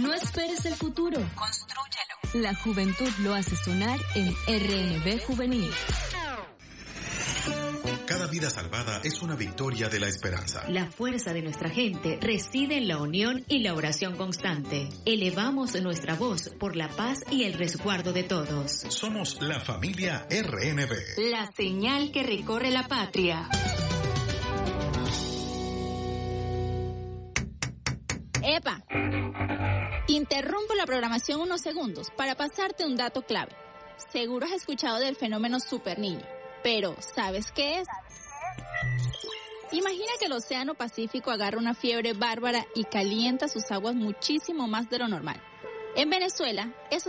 No esperes el futuro. Constrúyelo. La juventud lo hace sonar en RNB Juvenil. Cada vida salvada es una victoria de la esperanza. La fuerza de nuestra gente reside en la unión y la oración constante. Elevamos nuestra voz por la paz y el resguardo de todos. Somos la familia RNB. La señal que recorre la patria. ¡Epa! Interrumpo la programación unos segundos para pasarte un dato clave. Seguro has escuchado del fenómeno superniño, pero ¿sabes qué es? Imagina que el Océano Pacífico agarra una fiebre bárbara y calienta sus aguas muchísimo más de lo normal. En Venezuela, eso